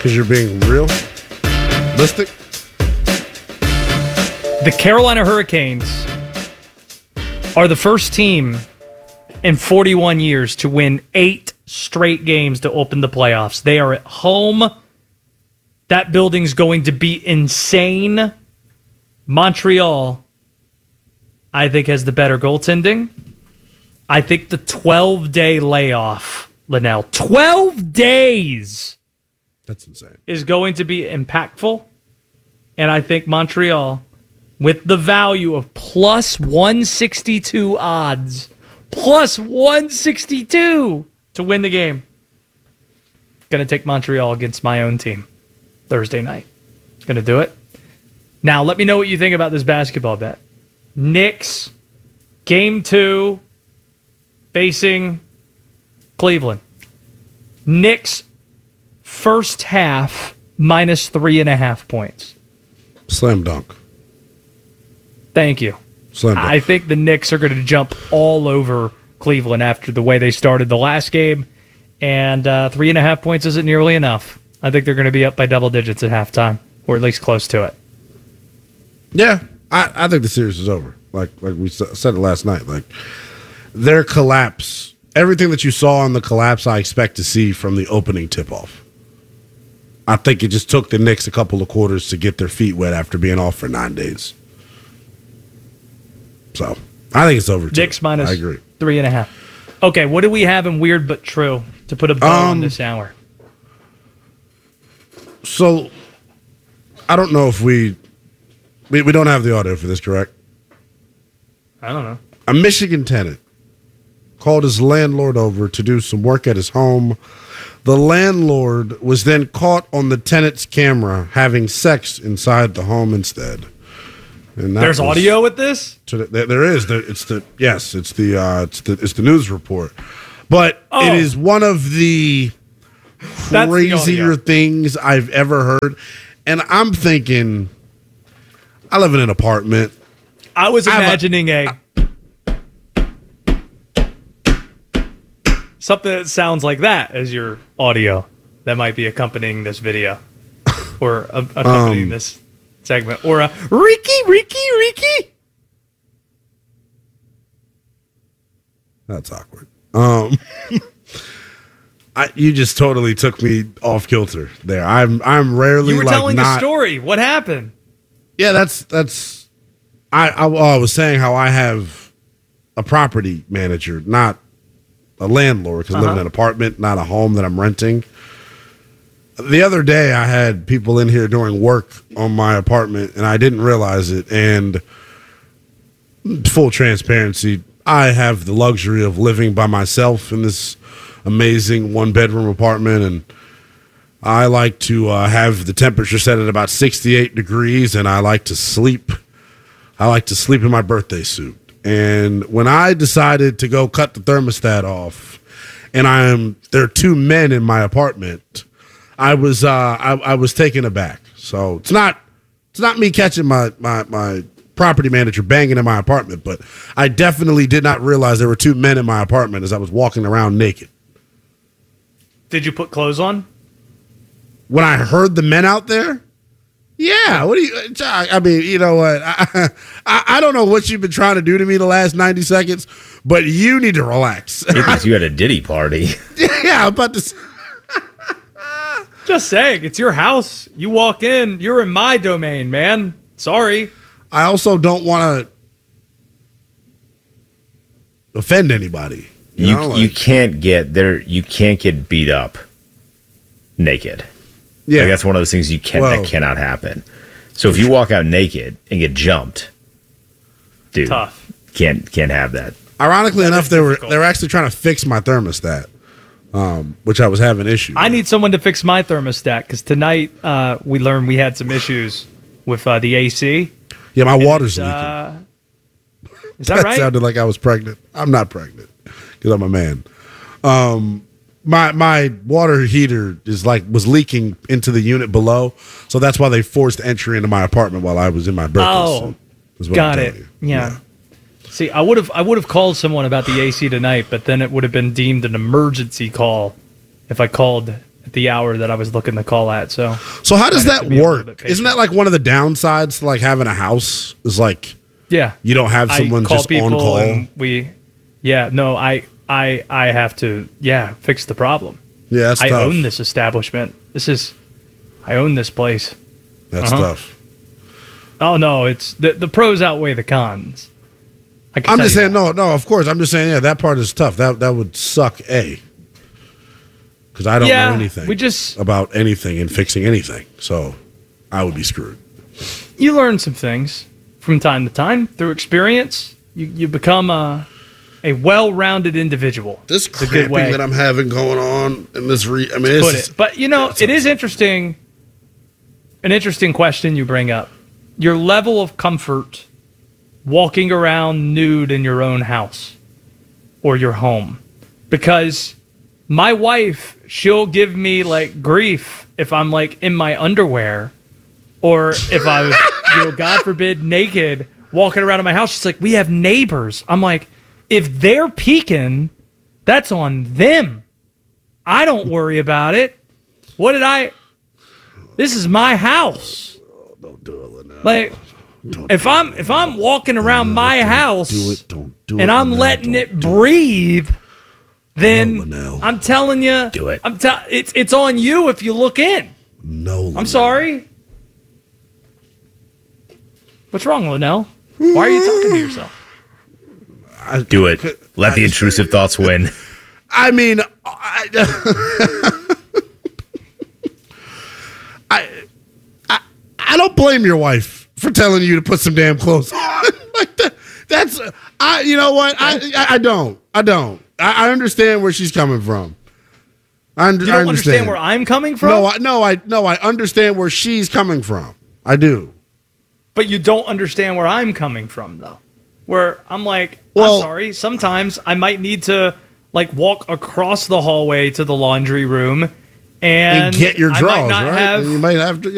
Because you're being realistic? The Carolina Hurricanes are the first team in 41 years to win 8 straight games to open the playoffs. They are at home. That building's going to be insane. Montreal, I think, has the better goaltending. I think the 12-day layoff, Linnell, 12 days! That's insane. Is going to be impactful. And I think Montreal, with the value of plus 162 odds, plus 162 to win the game, going to take Montreal against my own team Thursday night. Going to do it. Now, let me know what you think about this basketball bet. Knicks, game 2, facing Cleveland. Knicks, first half, minus 3.5 points. Slam dunk. Thank you. Slam dunk. I think the Knicks are going to jump all over Cleveland after the way they started the last game, and 3.5 points isn't nearly enough. I think they're going to be up by double digits at halftime, or at least close to it. Yeah, I think the series is over. Like we said it last night. Like their collapse, everything that you saw in the collapse, I expect to see from the opening tip-off. I think it just took the Knicks a couple of quarters to get their feet wet after being off for 9 days. So I think it's over. Knicks minus I agree. 3.5. Okay, what do we have in weird but true to put a bow on this hour? So I don't know if we don't have the audio for this, correct? I don't know. A Michigan tenant called his landlord over to do some work at his home. The landlord was then caught on the tenant's camera having sex inside the home instead. And there's audio with this? There is. It's the news report. But it is one of the crazier things I've ever heard. And I'm thinking, I live in an apartment. I was imagining something that sounds like that as your audio that might be accompanying this video or accompanying this segment, or a Ricky. That's awkward. You just totally took me off kilter there. I'm rarely. You were like telling a story. What happened? Yeah, that's. I was saying how I have a property manager, not a landlord, because I live in an apartment, not a home that I'm renting. The other day, I had people in here doing work on my apartment, and I didn't realize it. And full transparency, I have the luxury of living by myself in this amazing one-bedroom apartment, and I like to have the temperature set at about 68 degrees, and I like to sleep. I like to sleep in my birthday suit. And when I decided to go cut the thermostat off, and there are 2 men in my apartment, I was taken aback. So it's not me catching my property manager banging in my apartment, but I definitely did not realize there were 2 men in my apartment as I was walking around naked. Did you put clothes on? When I heard the men out there, yeah. What do you? I mean, you know what? I don't know what you've been trying to do to me the last 90 seconds, but you need to relax. Because you had a Diddy party. Yeah, I'm about to. Just saying, it's your house. You walk in, you're in my domain, man. Sorry. I also don't want to offend anybody. You can't get there. You can't get beat up naked. Yeah, like that's one of those things that cannot happen. So if you walk out naked and get jumped, dude, tough. Can't have that. Ironically enough, they were actually trying to fix my thermostat, which I was having issues. I need someone to fix my thermostat because tonight we learned we had some issues with the AC. Yeah, my water's leaking. Is that right? That sounded like I was pregnant. I'm not pregnant because I'm a man. My water heater was leaking into the unit below, so that's why they forced entry into my apartment while I was in my birthday suit. Got it. Yeah. See, I would have called someone about the AC tonight, but then it would have been deemed an emergency call if I called at the hour that I was looking to call at. So how does that work? patient. Isn't that like one of the downsides to like having a house? Is like yeah, you don't have someone just on call. And I have to fix the problem. Yeah, that's tough. I own this establishment. I own this place. That's tough. Oh no, it's the pros outweigh the cons. I'm just saying, no, of course. I'm just saying, that part is tough. That would suck, because I don't know anything about anything and fixing anything. So I would be screwed. You learn some things from time to time through experience. You become a well-rounded individual. This cramping that I'm having going on in this, but it is interesting. An interesting question you bring up. Your level of comfort walking around nude in your own house or your home. Because my wife, she'll give me like grief if I'm like in my underwear or if I was, God forbid, naked walking around in my house. She's like, we have neighbors. I'm like, if they're peeking, that's on them. I don't worry about it. This is my house. Don't do it, Linnell. Like, if I'm walking around my house and I'm letting it breathe, then I'm telling you, do it. It's on you if you look in. No, I'm sorry. What's wrong, Linnell? Why are you talking to yourself? Do it. Let the intrusive thoughts win. I mean, I don't blame your wife for telling you to put some damn clothes on. Like that's you know what? I don't. I understand where she's coming from. You don't understand where I'm coming from? No, I understand where she's coming from. I do. But you don't understand where I'm coming from, though. Where I'm like, well, I'm sorry, sometimes I might need to like walk across the hallway to the laundry room and get your drawers, I might not right? have, you might have to.